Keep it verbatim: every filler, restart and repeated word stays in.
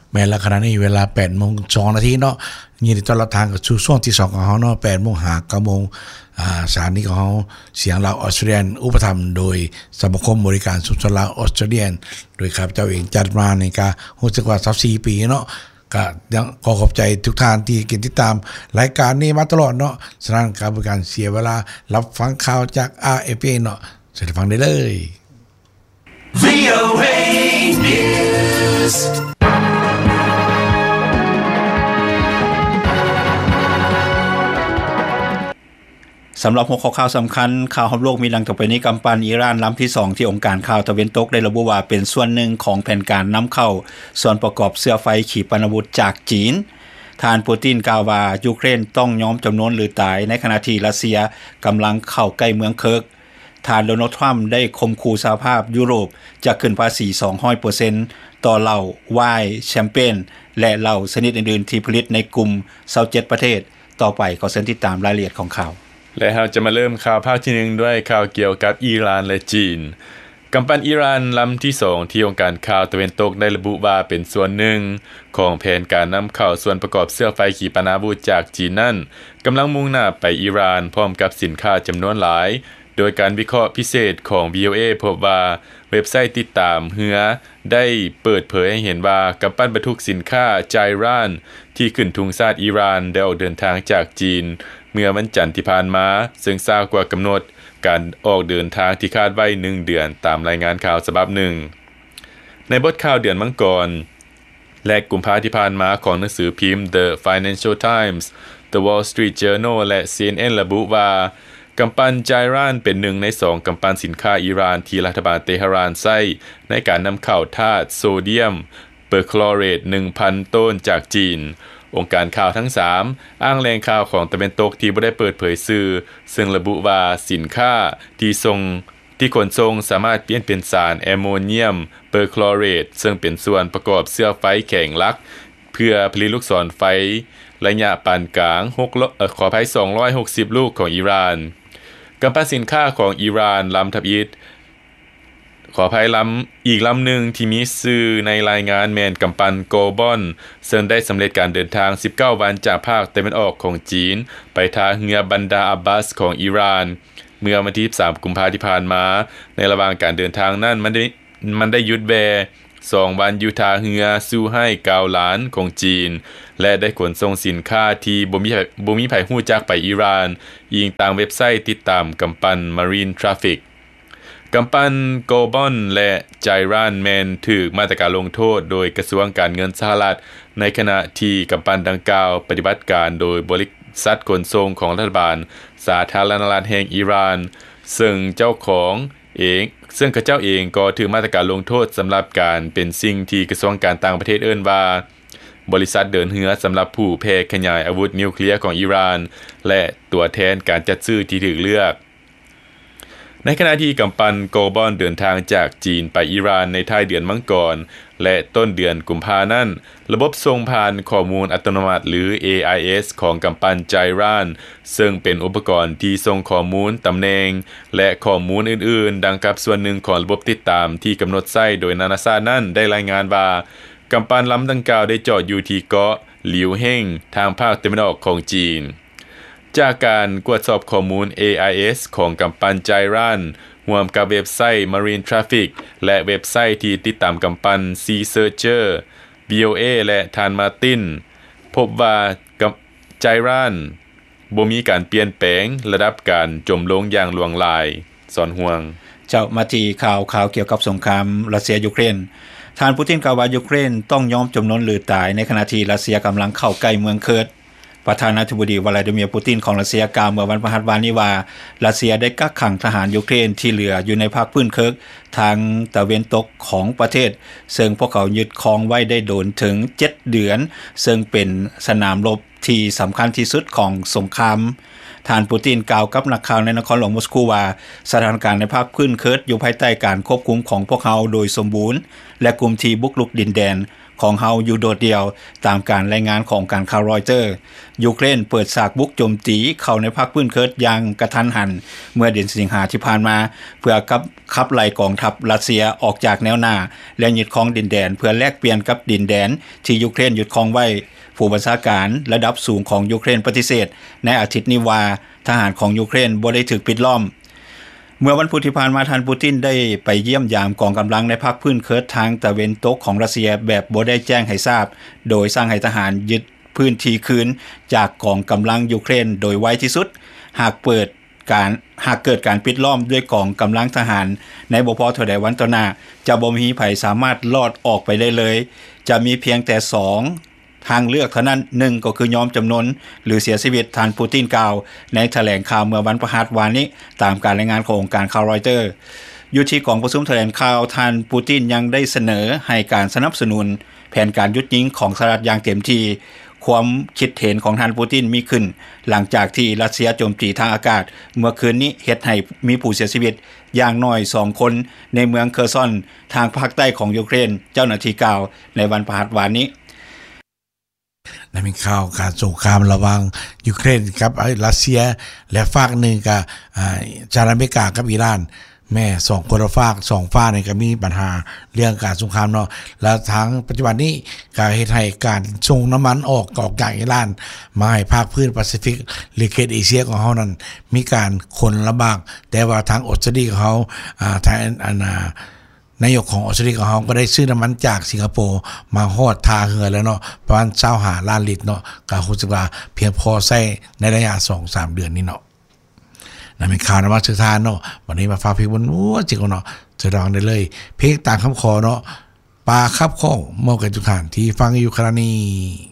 แม้ละขณะนี้เวลา แปดโมงสองนาทีเนาะยินดีต้อนรับทางกับช่วงที่สองของเฮาเนาะ แปดโมงห้า เก้าโมงอ่าสถานีของเฮาเสียงลาวออสเตรเลียนอุปถัมภ์โดยสมาคมบริการสุนทรลาวออสเตรเลียนโดยข้าพเจ้าเองจัดมาในการรู้สึกว่าสิบสี่ปีเนาะก็ยังขอขอบใจทุกท่านที่ติดตามรายการนี้มาตลอดเนาะฉะนั้นการบริการเสียเวลารับฟังข่าวจาก อาร์ เอฟ เอ เนาะเสร็จฟังได้เลยวี โอ เอ News สำหรับหัวข้อข่าวสำคัญข่าวรอบโลกมีดังต่อไปนี้กำปั้นอิหร่านลำที่สองที่องค์การข่าวตะวันตกได้ระบุว่าเป็นส่วนหนึ่งของแผนการนำเข้าส่วนประกอบเสื้อไฟขีปนาวุธจากจีนท่านปูตินกล่าวว่ายูเครนต้องยอมจำนวนหรือตายในขณะที่รัสเซียกำลังเข้าใกล้เมืองเคิร์กท่านโดนัลด์ทรัมป์ได้ข่มขู่สหภาพยุโรปจะขึ้นภาษี สองร้อยเปอร์เซ็นต์ ต่อเหล้าไวน์แชมเปญและเหล้าชนิดอื่นๆที่ผลิตในกลุ่มยี่สิบเจ็ดประเทศต่อไปขอเชิญติดตามรายละเอียดของข่าวและเราจะมาเริ่มข่าวภาคที่หนึ่งด้วยข่าวเกี่ยวกับอิหร่านและจีนกำปั้นอิหร่านลำที่สองที่องค์การข่าวตะวันตกได้ระบุว่าเป็นส่วนหนึ่งของแผนการนำเข้าส่วนประกอบเสื้อไฟขีปนาวุธจากจีนนั้นกำลังมุ่งหน้าไปอิหร่านพร้อมกับสินค้าจำนวนหลายโดยการวิเคราะห์พิเศษของ วี โอ เอ พบว่าเว็บไซต์ติดตามเหือได้เปิดเผยให้เห็นว่ากำปั้นบรรทุกสินค้าไจรานที่ขึ้นทุงชาติอิหร่านได้ออกเดินทางจากจีนเมื่อวันจันทร์ที่ผ่านมาซึ่งช้ากว่ากำหนดการออกเดินทางที่คาดไว้หนึ่งเดือนตามรายงานข่าวฉบับหนึ่งในบทข่าวเดือนมังกรและกุมภาพันธ์ที่ผ่านมาของหนังสือพิมพ์ The Financial Times The Wall Street Journal และ ซี เอ็น เอ็น ระบุว่ากำปั้นไจรานเป็นหนึ่งในสองกำปั้นสินค้าอิหร่านที่รัฐบาลเตหะรานใช้ในการนำเข้าธาตุโซเดียมเปอร์คลอเรต หนึ่งพัน ต้นจากจีนองค์การข่าวทั้งสามอ้างแหล่งข่าวของตะวันตกที่บ่ได้เปิดเผยชื่อซึ่งระบุว่าสินค้าที่ส่งที่ขนส่งสามารถเปลี่ยนเป็นสารแอมโมเนียมเปอร์คลอเรตซึ่งเป็นส่วนประกอบเสื้อไฟแข็งหลักเพื่อผลิตลูกศรไฟระยะปานกลางหกเอ่อขออภัยสองร้อยหกสิบลูกของอิหร่านกำปั้นสินค้าของอิหร่านลำทับอิฐขออภัยลำอีกลำหนึ่งที่มีชื่อในรายงานแมนกำปั้นโกบอนซึ่งได้สำเร็จการเดินทางสิบเก้าวันจากภาคตะวันออกของจีนไปทางเรือบันดาอับบาสของอิหร่านเมื่อวันที่ยี่สิบสามกุมภาพันธ์ที่ผ่านมาในระหว่างการเดินทางนั้นมันได้มันได้หยุดแวสองวันอยู่ทางเรือซูไห่เกาหลานของจีนและได้ขนส่งสินค้าที่บ่มีบ่มีไผฮู้จักไปอิหร่านอิงตามเว็บไซต์ติดตามกำปั้น Marine Traffic กำปั้นโกบอนและไจรานแมนถูกมาตรการลงโทษโดยกระทรวงการเงินสหรัฐในขณะที่กำปั้นดังกล่าวปฏิบัติการโดยบริษัทขนส่งของรัฐบาลสาธารณรัฐแห่งอิหร่านซึ่งเจ้าของเองซึ่งเขาเจ้าเองก็ถือมาตรการลงโทษสำหรับการเป็นสิ่งที่กระทรวงการต่างประเทศเอิ้นว่าบริษัทเดินเหือสำหรับผู้แพร่ขยายอาวุธนิวเคลียร์ของอิหร่านและตัวแทนการจัดซื้อที่ถูกเลือกในขณะที่กำปั้นโกบอนเดินทางจากจีนไปอิหร่านในท้ายเดือนมังกรและต้นเดือนกุมภาพันธ์นั้นระบบส่งผ่านข้อมูลอัตโนมัติหรือ เอ ไอ เอส ของกำปั้นไจรานซึ่งเป็นอุปกรณ์ที่ส่งข้อมูลตำแหน่งและข้อมูลอื่นๆดังกับส่วนหนึ่งของระบบติดตามที่กำหนดใช้โดยนานาชาตินั้นได้รายงานว่ากำปั้นลำดังกล่าวได้จอดอยู่ที่เกาะหลิวเฮ่งทางภาคตะวันออกของจีนจากการตรวจสอบข้อมูล เอ ไอ เอส ของกำปั้นไจรานร่วมกับเว็บไซต์ Marine Traffic และเว็บไซต์ที่ติดตามกำปั้น Sea Searcher บี โอ เอ และทานมาร์ตินพบว่าไจรานบ่มีการเปลี่ยนแปลงระดับการจมลงอย่างหลวงลายสอนห่วงเจ้ามาที่ข่าวข่าวเกี่ยวกับสงครามรัสเซียยูเครนท่านปูตินกล่าวว่ายูเครนต้องยอมจำนนหรือตายในขณะที่รัสเซียกำลังเข้าใกล้เมืองเคิร์ดประธานาธิบดีวลาดิเมียร์ปูตินของรัสเซียกล่าวเมื่อวันพฤหัสบดีว่ารัสเซียได้กักขังทหารยูเครนที่เหลืออยู่ในภาคพื้นเคิร์กทางตะวันตกของประเทศซึ่งพวกเขายึดครองไว้ได้โดนถึงเจ็ดเดือนซึ่งเป็นสนามรบที่สำคัญที่สุดของสงครามท่านปูตินกล่าวกับนักข่าวในนครหลวงมอสโกว่าสถานการณ์ในภาคพื้นเคิร์ดอยู่ภายใต้การควบคุมของพวกเขาโดยสมบูรณ์และกลุ่มที่บุกรุกดินแดนของเฮาอยู่โดดเดี่ยวตามการรายงานของการข่าวรอยเตอร์ยูเครนเปิดฉากบุกโจมตีเข้าในภาคพื้นเคิร์ดอย่างกระทันหันเมื่อเดือนสิงหาที่ผ่านมาเพื่อกับขับไล่กองทัพรัสเซียออกจากแนวหน้าและยึดครองดินแดนเพื่อแลกเปลี่ยนกับดินแดนที่ยูเครนยึดครองไว้ผู้บัญชาการระดับสูงของยูเครนปฏิเสธในอาทิตย์นี้ว่าทหารของยูเครนบ่ได้ถูกปิดล้อมเมื่อวันพุธที่ผ่านมาท่านปูตินได้ไปเยี่ยมยามกองกำลังในภาคพื้นเคิร์ดทางตะเวนตกของรัสเซียแบบบ่ได้แจ้งให้ทราบโดยสร้างให้ทหารยึดพื้นที่คืนจากกองกำลังยูเครนโดยไวที่สุดหากเปิดการหากเกิดการปิดล้อมด้วยกองกำลังทหารในบ่พอเท่าใดวันต่อหน้าจะบ่มีไผสามารถรอดออกไปได้เลยจะมีเพียงแต่สองทางเลือกเท่านั้นหนึ่งก็คือยอมจำนนหรือเสียชีวิตท่านปูตินกล่าวในแถลงข่าวเมื่อวันพฤหัสวานนี้ตามการรายงานขององค์การข่าวรอยเตอร์อยู่ที่กองประชุมแถลงข่าวท่านปูตินยังได้เสนอให้การสนับสนุนแผนการหยุดยิงของสหรัฐอย่างเต็มที่ความคิดเห็นของท่านปูตินมีขึ้นหลังจากที่รัสเซียโจมตีทางอากาศเมื่อคืนนี้เฮ็ดให้มีผู้เสียชีวิตอย่างน้อยสองคนในเมืองเคอร์ซอนทางภาคใต้ของยูเครนเจ้าหน้าที่กล่าวในวันพฤหัสวานนี้นั่นเป็นข่าวการสงครามระหว่างยูเครนกับรัสเซียและฝากหนึ่งกับสหรัฐอเมริกากับอิหร่านแม่สองคนละฝากสองฝ่ายนี่ก็มีปัญหาเรื่องการสงครามเนาะแล้วทางปัจจุบันนี้ก็เฮ็ดให้การส่งน้ำมันออกออกจากอิหร่านมาให้ภาคพื้นแปซิฟิกหรือเขตเอเชียของเฮานั้นมีการคนลำบากแต่ว่าทางออสเตรเลียของเฮาอ่าทางอันนายกของออสเตรเลียของเฮาก็ได้ซื้อน้ำมันจากสิงคโปร์มาฮอดท่าเรือแล้วเนาะประมาณยี่สิบห้าล้านลิตรเนาะก็รู้สึกว่าเพียงพอใช้ในระยะ สองถึงสาม เดือนนี้เนาะนั่นเป็นข่าวนำมาสื่อสารเนาะวันนี้มาฟังเพลงบนหัวจิกเนาะจะร้องได้เลยเพลงตามคำขอเนาะปลาคับข้องมอบกับทุกท่านที่ฟังอยู่ขณะนี้